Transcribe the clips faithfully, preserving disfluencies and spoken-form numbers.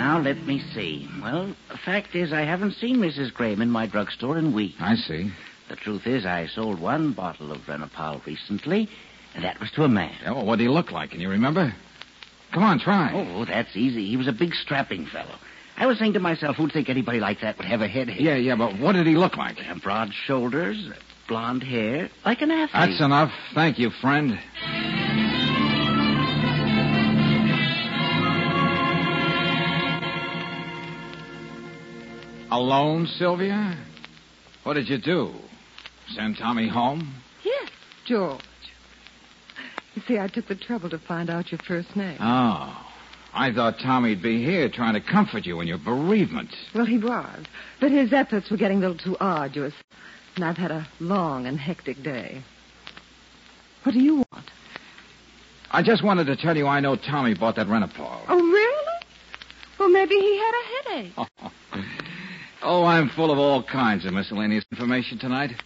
Now, let me see. Well, the fact is I haven't seen Missus Graham in my drugstore in weeks. I see. The truth is I sold one bottle of Renopal recently, and that was to a man. Yeah, well, what did he look like? Can you remember? Come on, try. Oh, that's easy. He was a big, strapping fellow. I was saying to myself, who'd think anybody like that would have a headache? Yeah, yeah, but what did he look like? Uh, broad shoulders, blonde hair, like an athlete. That's enough. Thank you, friend. Alone, Sylvia? What did you do? Send Tommy home? Yes, George. You see, I took the trouble to find out your first name. Oh. I thought Tommy'd be here trying to comfort you in your bereavement. Well, he was. But his efforts were getting a little too arduous. And I've had a long and hectic day. What do you want? I just wanted to tell you I know Tommy bought that Renopal. Oh, really? Well, maybe he had a headache. Oh, oh, I'm full of all kinds of miscellaneous information tonight.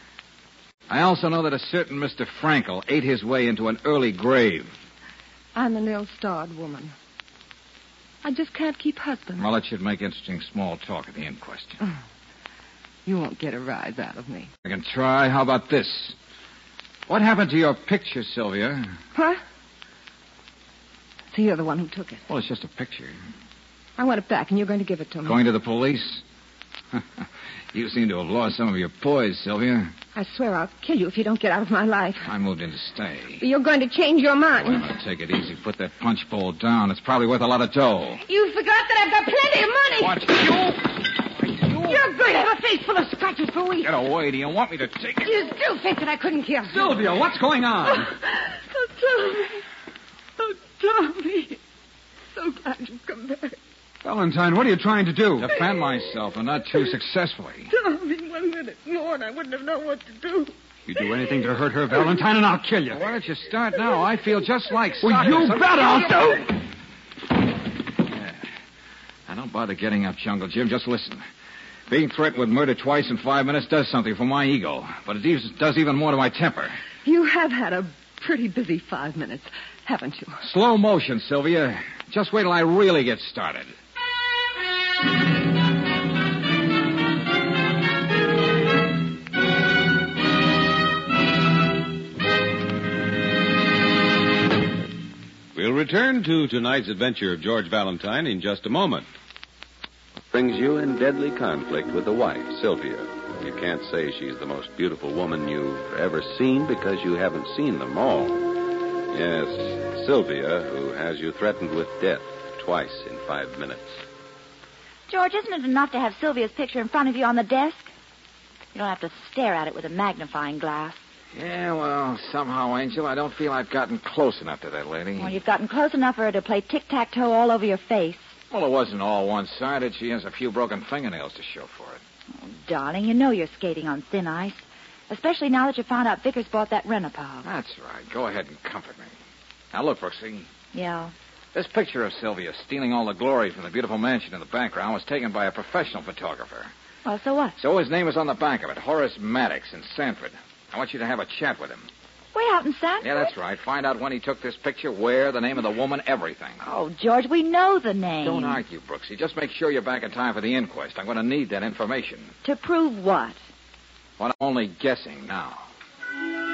I also know that a certain Mister Frankel ate his way into an early grave. I'm an ill-starred woman. I just can't keep husband. Well, it should make interesting small talk at the inquest. Oh, you won't get a rise out of me. I can try. How about this? What happened to your picture, Sylvia? What? So you're the one who took it. Well, it's just a picture. I want it back, and you're going to give it to me. Going to the police? You seem to have lost some of your poise, Sylvia. I swear I'll kill you if you don't get out of my life. I moved in to stay. You're going to change your mind. Well, now, take it easy. Put that punch bowl down. It's probably worth a lot of dough. You forgot that I've got plenty of money. What? You? You're going to have a face full of scratches for weeks. Get away. Do you want me to take it? You still think that I couldn't kill. Sylvia, what's going on? Oh, Tommy. Oh, Tommy. So glad you've come back. Valentine, what are you trying to do? Defend myself, and not too successfully. Tommy, one minute more, and I wouldn't have known what to do. You do anything to hurt her, Valentine, and I'll kill you. Well, why don't you start now? I feel just like Well, starting. you Some- bet I'll do. Yeah. Now, don't bother getting up, Jungle Jim. Just listen. Being threatened with murder twice in five minutes does something for my ego, but it even- does even more to my temper. You have had a pretty busy five minutes, haven't you? Slow motion, Sylvia. Just wait till I really get started. We'll return to tonight's adventure of George Valentine in just a moment. Brings you in deadly conflict with the wife, Sylvia. You can't say she's the most beautiful woman you've ever seen because you haven't seen them all. Yes, Sylvia, who has you threatened with death twice in five minutes. George, isn't it enough to have Sylvia's picture in front of you on the desk? You don't have to stare at it with a magnifying glass. Yeah, well, somehow, Angel, I don't feel I've gotten close enough to that lady. Well, you've gotten close enough for her to play tic-tac-toe all over your face. Well, it wasn't all one-sided. She has a few broken fingernails to show for it. Oh, darling, you know you're skating on thin ice. Especially now that you found out Vickers bought that Renopal. That's right. Go ahead and comfort me. Now, look, Brooksy. Yeah. This picture of Sylvia stealing all the glory from the beautiful mansion in the background was taken by a professional photographer. Well, so what? So his name is on the back of it, Horace Maddox in Sanford. I want you to have a chat with him. Way out in Sanford? Yeah, that's right. Find out when he took this picture, where, the name of the woman, everything. Oh, George, we know the name. Don't argue, Brooksy. Just make sure you're back in time for the inquest. I'm going to need that information. To prove what? Well, I'm only guessing now.